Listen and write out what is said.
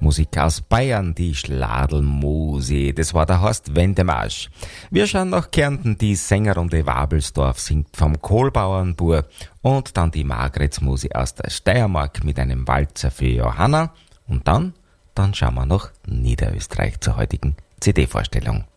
Musik aus Bayern, die Schladelmusi. Das war der Horst Wendemarsch. Wir schauen nach Kärnten, die Sängerrunde Wabelsdorf singt vom Kohlbauernbur und dann die Margretsmusi aus der Steiermark mit einem Walzer für Johanna. Und dann schauen wir nach Niederösterreich zur heutigen CD-Vorstellung.